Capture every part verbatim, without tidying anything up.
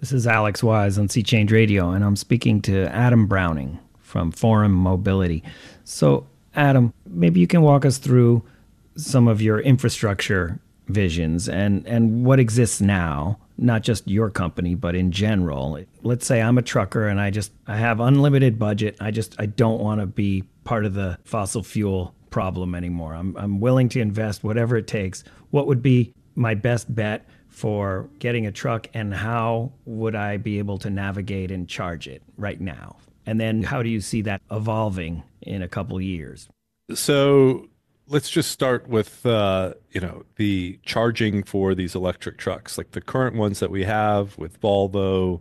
This is Alex Wise on Sea Change Radio, and I'm speaking to Adam Browning from Forum Mobility. So, Adam, maybe you can walk us through some of your infrastructure visions and, and what exists now, not just your company, but in general. Let's say I'm a trucker and I just I have unlimited budget. I just I don't want to be part of the fossil fuel problem anymore. I'm I'm willing to invest whatever it takes. What would be my best bet for getting a truck, and how would I be able to navigate and charge it right now? And then how do you see that evolving in a couple of years? So let's just start with uh, you know, the charging for these electric trucks, like the current ones that we have with Volvo,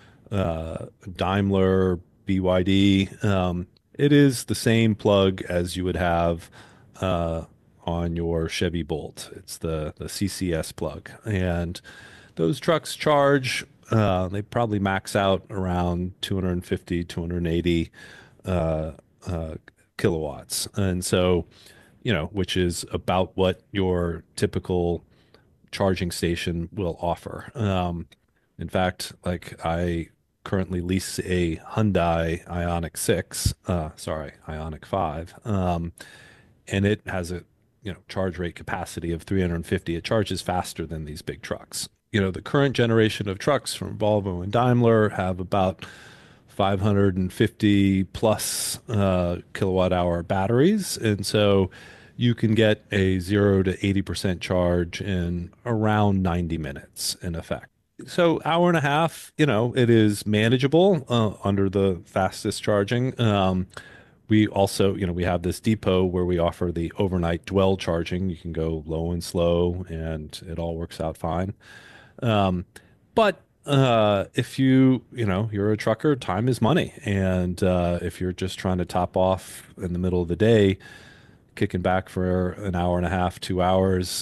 uh, Daimler, B Y D. Um, it is the same plug as you would have uh, on your Chevy Bolt. It's the the C C S plug, and those trucks charge. Uh, they probably max out around two fifty, two eighty uh, uh, kilowatts, and so you know, which is about what your typical charging station will offer. Um, in fact, like I currently lease a Hyundai Ioniq six, uh, sorry, Ioniq five, um, and it has a you know charge rate capacity of three hundred fifty. It charges faster than these big trucks. You know, the current generation of trucks from Volvo and Daimler have about five hundred fifty plus uh, kilowatt hour batteries, and so you can get a zero to eighty percent charge in around ninety minutes in effect. So hour and a half, you know, it is manageable uh, under the fastest charging. Um, we also, you know, we have this depot where we offer the overnight dwell charging. You can go low and slow, and it all works out fine. Um, but uh, if you, you know, you're a trucker, time is money. And uh, if you're just trying to top off in the middle of the day, kicking back for an hour and a half, two hours,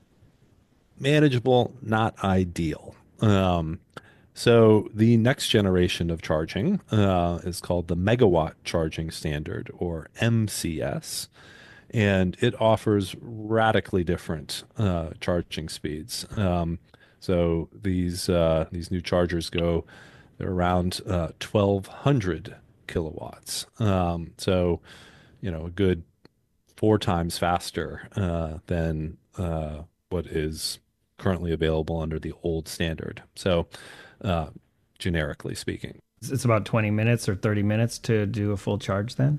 manageable, not ideal. Um, so the next generation of charging uh, is called the Megawatt Charging Standard, or M C S, and it offers radically different uh, charging speeds. Um, so these uh, these new chargers go they're around uh, twelve hundred kilowatts. Um, so you know a good four times faster uh, than uh, what is currently available under the old standard. So, uh, generically speaking. It's about twenty minutes or thirty minutes to do a full charge then?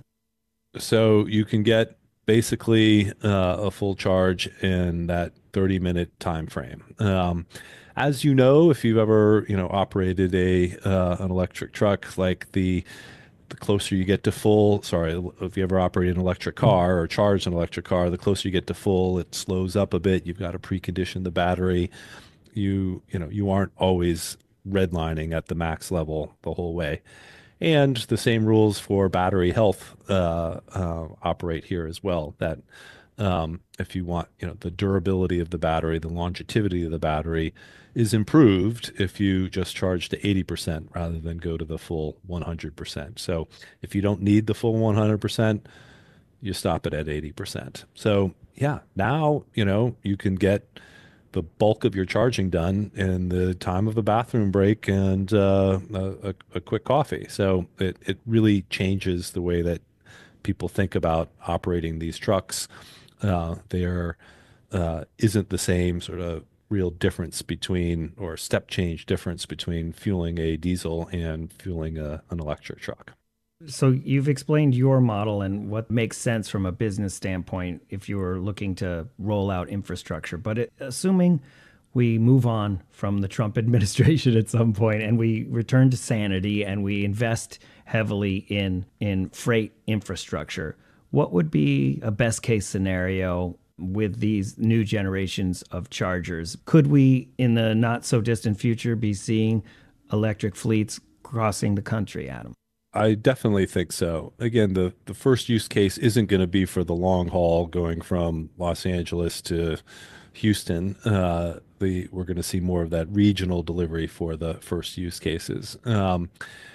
So you can get basically uh, a full charge in that thirty minute time frame. Um, as you know, if you've ever, you know, operated a uh, an electric truck, like the the closer you get to full, sorry, if you ever operated an electric car or charged an electric car, the closer you get to full, it slows up a bit. You've got to precondition the battery. You, you know, you aren't always redlining at the max level the whole way. And the same rules for battery health uh, uh, operate here as well. That um, if you want, you know, the durability of the battery, the longevity of the battery is improved if you just charge to eighty percent rather than go to the full one hundred percent. So if you don't need the full one hundred percent, you stop it at eighty percent. So yeah, now, you know, you can get the bulk of your charging done in the time of a bathroom break and uh, a, a, a quick coffee. So it, it really changes the way that people think about operating these trucks. Uh, there uh, isn't the same sort of real difference between, or step change difference between fueling a diesel and fueling a, an electric truck. So you've explained your model and what makes sense from a business standpoint if you were looking to roll out infrastructure. But it, assuming we move on from the Trump administration at some point and we return to sanity and we invest heavily in in freight infrastructure, what would be a best case scenario with these new generations of chargers? Could we, in the not so distant future, be seeing electric fleets crossing the country, Adam? I definitely think so. Again, the, the first use case isn't going to be for the long haul going from Los Angeles to Houston. Uh, the, we're going to see more of that regional delivery for the first use cases. Um,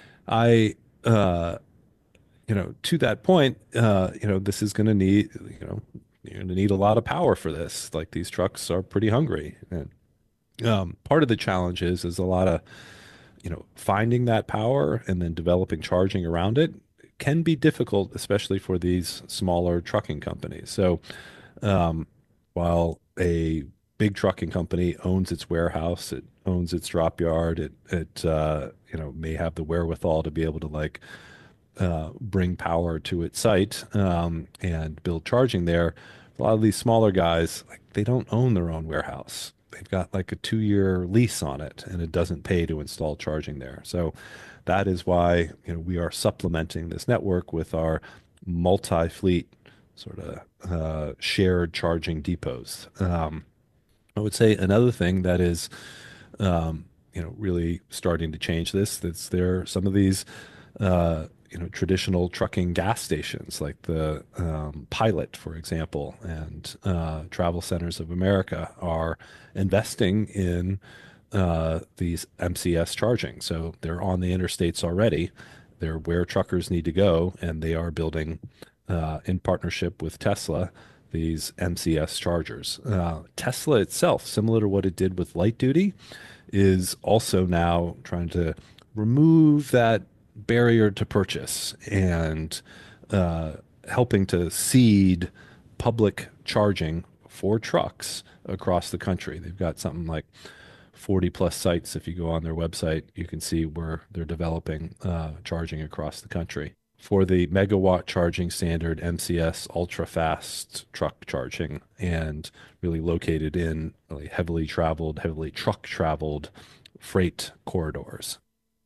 I, uh, you know, to that point, uh, you know, this is going to need, you know, you're going to need a lot of power for this. Like these trucks are pretty hungry. And um, part of the challenge is, is a lot of you know, finding that power and then developing charging around it can be difficult, especially for these smaller trucking companies. So, um, while a big trucking company owns its warehouse, it owns its drop yard, it it uh, you know may have the wherewithal to be able to like uh, bring power to its site um, and build charging there. A lot of these smaller guys, like they don't own their own warehouse. They've got like a two year lease on it, and it doesn't pay to install charging there. So that is why you know we are supplementing this network with our multi-fleet sort of uh, shared charging depots. Um, I would say another thing that is, um, you know, really starting to change this. That's there. Some of these, uh, you know, traditional trucking gas stations, like the um, Pilot, for example, and uh, Travel Centers of America, are investing in uh, these M C S charging. So they're on the interstates already. They're where truckers need to go, and they are building uh, in partnership with Tesla these M C S chargers. Uh, Tesla itself, similar to what it did with light duty, is also now trying to remove that barrier to purchase and uh, helping to seed public charging for trucks across the country. They've got something like forty plus sites. If you go on their website, you can see where they're developing uh, charging across the country. For the megawatt charging standard, M C S ultra fast truck charging, and really located in really heavily traveled, heavily truck traveled freight corridors.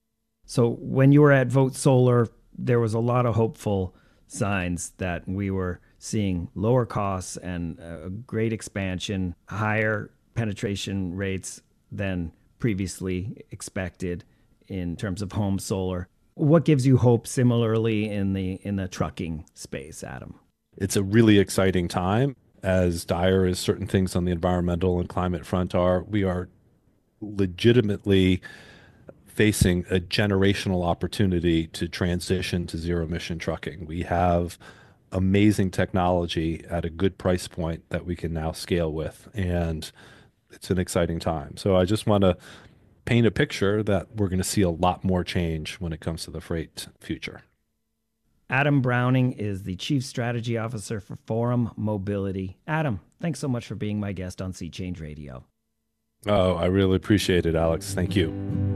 So when you were at Vote Solar, there was a lot of hopeful signs that we were seeing lower costs and a great expansion, higher penetration rates than previously expected in terms of home solar. What gives you hope similarly in the in the trucking space, Adam? It's a really exciting time. As dire as certain things on the environmental and climate front are, we are legitimately facing a generational opportunity to transition to zero emission trucking. We have amazing technology at a good price point that we can now scale with, and it's an exciting time. So I just want to paint a picture that we're going to see a lot more change when it comes to the freight future. Adam Browning is the Chief Strategy Officer for Forum Mobility. Adam, thanks so much for being my guest on Sea Change Radio. Oh, I really appreciate it, Alex. Thank you.